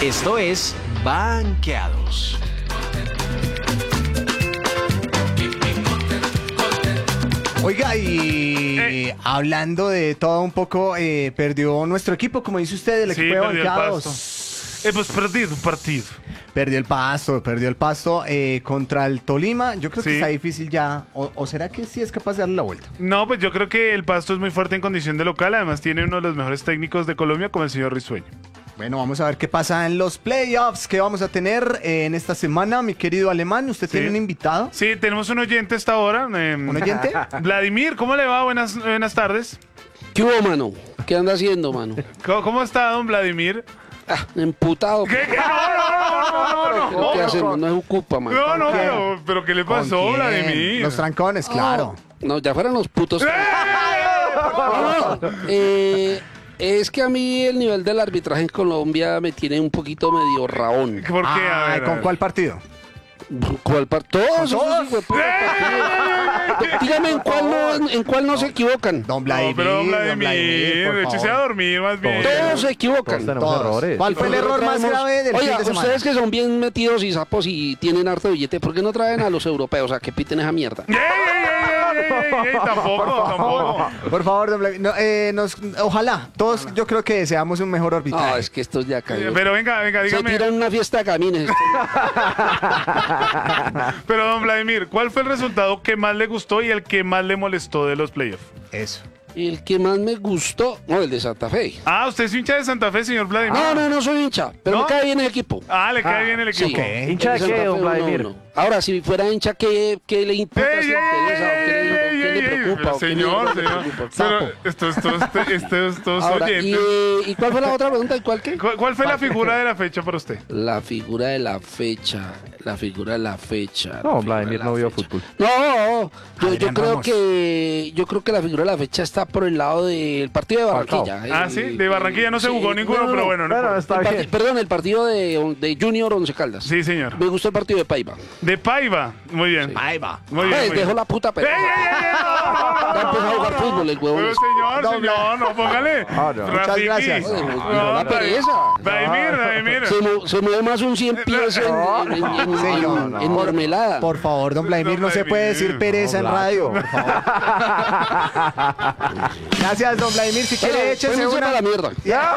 Esto es Banqueados. Oiga, y hablando de todo un poco, perdió nuestro equipo, como dice usted, el equipo de perdió el Banqueados. pasto. Hemos perdido un partido. Perdió el pasto contra el Tolima. Yo creo que Sí. está difícil ya. ¿O será que sí es capaz de darle la vuelta? No, pues yo creo que el Pasto es muy fuerte en condición de local. Además tiene uno de los mejores técnicos de Colombia, como el señor Risueño. Bueno, vamos a ver qué pasa en los playoffs que vamos a tener en esta semana, mi querido Alemán. ¿Usted Sí. tiene un invitado? Sí, tenemos un oyente esta hora. ¿Un oyente? Vladimir, ¿cómo le va? Buenas tardes. ¿Qué hubo, mano? ¿Qué anda haciendo, mano? ¿Cómo está, don Vladimir? Emputado. ¿Qué? No. ¿Qué hacemos? No es ocupa, mano. No, pero ¿qué le ¿Con pasó, quién? Vladimir? Los trancones, claro. No, ya fueran los putos. Es que a mí el nivel del arbitraje en Colombia me tiene un poquito medio raón. ¿Por qué? A ver, ¿Con cuál partido? ¿Cuál todos esos todos? hijueputas partidos. Dígame en cuál no se equivocan. Don No, Vladimir. pero don Vladimir, por échese a favor. dormir más bien. Todos se equivocan. Todos. errores. ¿Cuál fue el error más grave del Oiga, fin de semana? ustedes que son bien metidos y sapos y tienen harto billete, ¿por qué no traen a los europeos a que piten esa mierda? ¡Ey! Tampoco. Por favor, don Vladimir. No, ojalá. Todos yo creo que deseamos un mejor arbitraje. No, es que estos ya cayeron. Pero venga, Se dígame. tiran una fiesta de camines. Pero, don Vladimir, ¿cuál fue el resultado que más le gustó y el que más le molestó de los playoffs? Eso. El que más me gustó, no, el de Santa Fe. Ah, ¿usted es hincha de Santa Fe, señor Vladimir? No soy hincha, pero ¿No? me cae bien el equipo. Ah, le cae bien el Sí. equipo. Ok. ¿Hincha de El Santa qué, don Fe, Vladimir? no. Ahora, si fuera hincha, ¿qué le importa? ¡Ey, ¿Si le interesa o qué le preocupa? o qué Señor. le preocupa? Pero estos Ahora, oyentes. ¿y cuál fue la otra pregunta? ¿Y cuál qué? ¿Cuál fue la figura de la fecha para usted? La figura de la fecha. No, Vladimir no vio fútbol. No, yo Adrián creo Ramos. que la figura de la fecha está por el lado del partido de Barranquilla. Ah, sí, de Barranquilla no se sí, jugó ninguno, pero bueno. no Bueno, importa. está bien. Perdón, el partido de Junior Once Caldas. Sí, señor. Me gustó el partido de Paiva. De Paiva. Muy bien. Ahí va. Muy bien. muy Dejó bien. la puta ¡Ey, pelota. Ya empezó a jugar fútbol el huevón. Pero ese. señor, no, póngale. Ah, no. Muchas Rafiki. gracias. Joder, No, dejó la pereza. Vladimir. Se mueve más un 100 pies en mermelada. Por favor, don Vladimir, no se puede decir pereza en radio. Por favor. Gracias, don Vladimir. Si quiere, échese Váyanse una. para la mierda.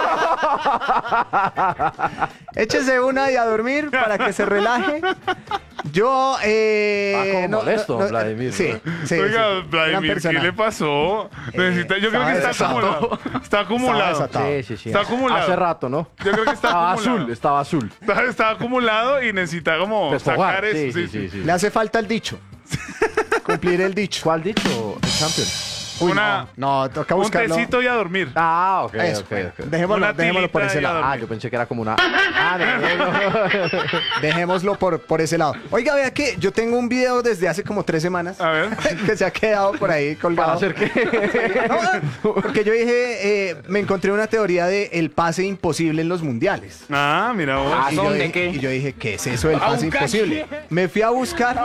Échese una y a dormir para que se relaje. Yo, como molesto, Vladimir. Sí. Oiga, Gran Vladimir, persona. ¿qué le pasó? Yo creo que está desatado. acumulado. Está acumulado. desatado. Sí. Está acumulado. Hace rato, ¿no? Yo creo que está acumulado. Estaba azul. Está acumulado y necesita como Desfogar. sacar eso. Sí. Le hace falta el dicho. Cumplir el dicho. ¿Cuál dicho? El champion. Uy, Una- no, toca Un buscarlo. tecito y a dormir. Ah, ok, Eso, ok. Dejémoslo, Una dejémoslo por tilita ese y a lado. dormir. Ah, yo pensé que era como una... Ah, no. Dejémoslo por ese lado. Oiga, vea que yo tengo un video desde hace como 3 semanas A ver. que se ha quedado por ahí colgado. ¿Para hacer qué? No, porque yo dije, me encontré una teoría de el pase imposible en los mundiales. Ah, mira vos. Y yo dije, ¿qué es eso del pase imposible? Me fui a buscar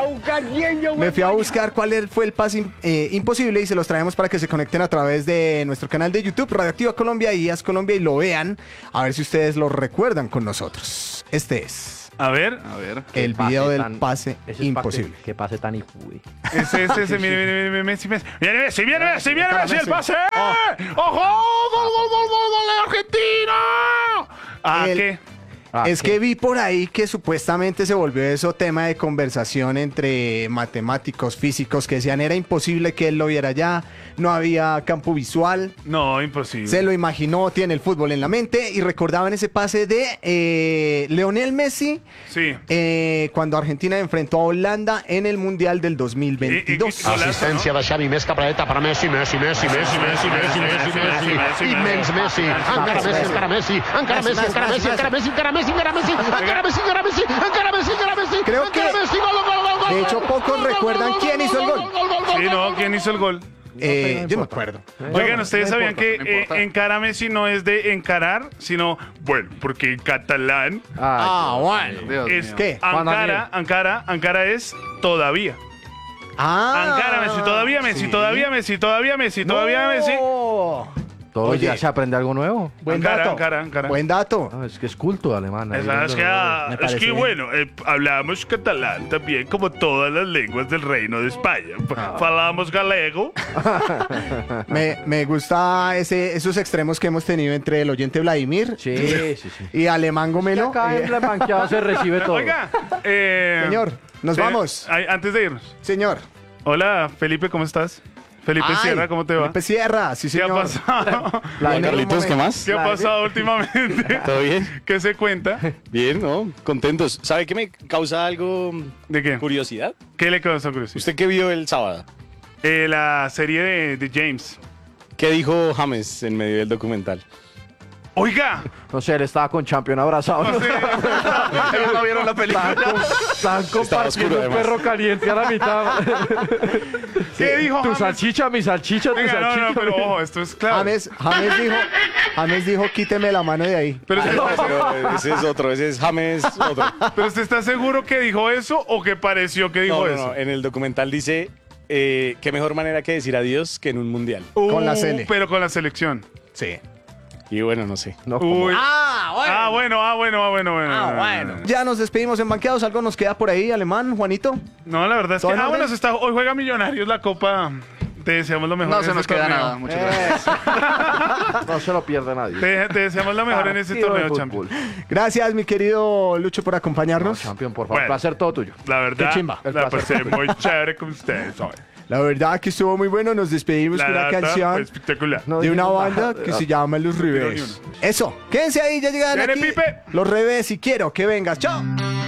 cuál fue el pase imposible y se los traemos para que se conecten a través de nuestro canal de YouTube, Radioactiva Colombia y IAS Colombia, y lo vean, a ver si ustedes lo recuerdan con nosotros. Este es A ver. el video del pase Ese es imposible. Que pase tan hijo, güey. Ese, mire, Messi. Viene Messi, el pase. ¡Ojo! ¡Gol de Argentina! Ah, El- ¿qué? Es que vi por ahí que supuestamente se volvió eso tema de conversación entre matemáticos, físicos, que decían era imposible que él lo viera ya, no había campo visual, No, imposible. se lo imaginó, tiene el fútbol en la mente y recordaban ese pase de Lionel Messi Sí. cuando Argentina enfrentó a Holanda en el Mundial del 2022. Assistència de Xavi, més capradeta per Messi. Immens Messi. Encara Messi. Creo que, de hecho, pocos recuerdan quién hizo el gol. Sí, no, ¿quién hizo el gol? Yo no me acuerdo. Oigan, ¿ustedes no sabían importa, que encara a Messi no es de encarar, sino, bueno, porque en catalán Bueno. es ¿Qué? Juan Daniel. Ankara es todavía. Ankara, Messi, todavía Messi, sí. todavía Messi, todavía Messi, todavía Messi. No. Todos los Oye. días se aprende algo nuevo. Buen Ankara, dato. Ankara, Ankara. Buen dato. No, es que es culto alemán. ahí Es que, viendo Me es parece que bien. bueno, hablamos catalán también como todas las lenguas del Reino de España. Falamos galego. Me gusta esos extremos que hemos tenido entre el oyente Vladimir Sí, sí, sí. y Alemán Y Gomelo. acá en la banqueada se recibe todo. Oiga, Señor, nos vamos. Antes de irnos. Señor. Hola, Felipe, ¿cómo estás? Felipe Ay, Sierra, ¿cómo te va? Felipe Sierra, sí, ¿Qué ha señor. pasado? La de Carlitos, ¿qué más? ¿Qué ha pasado últimamente? ¿Todo bien? ¿Qué se cuenta? Bien, ¿no? Contentos. ¿Sabe qué me causa algo ¿De qué? curiosidad? ¿Qué le causa curiosidad? ¿Usted qué vio el sábado? La serie de James. ¿Qué dijo James en medio del documental? Oiga, No sé, él estaba con Champion abrazado. no sé. ¿No vieron la Estaban compartiendo oscuro, un perro además. caliente a la mitad. ¿Qué dijo Tu James? salchicha, mi salchicha, tu Venga, salchicha. no, pero ojo, esto es claro. James dijo, quíteme la mano de ahí. Pero, Pero ese es otro, ese es James otro. pero ¿usted está seguro que dijo eso o que pareció que dijo No, no, eso? no. En el documental dice qué mejor manera que decir adiós que en un mundial. Con la Sele. Pero con la selección. Sí. Y bueno, no sé. No, como- Uy. Bueno. Ya nos despedimos en banqueados. Algo nos queda por ahí, Alemán, Juanito. No, la verdad es que. ¿Todo en orden? Bueno, hoy juega Millonarios la Copa. Te deseamos lo mejor. No en se ese nos queda torneo. nada, muchas gracias. no se lo pierde nadie. Te deseamos lo mejor en ese Partido de torneo, fútbol. Champion. Gracias, mi querido Lucho, por No, acompañarnos. Champion, por favor. Bueno. Placer todo tuyo. La verdad, Qué chimba. la pasé muy chévere con ustedes hoy. La verdad que estuvo muy bueno. Nos despedimos La con una data canción fue espectacular. No de una dijimos banda nada. que se llama Los Revés. Eso, quédense ahí, ya llegan Viene aquí. Pipe. Los Revés, y quiero que vengas. Chao.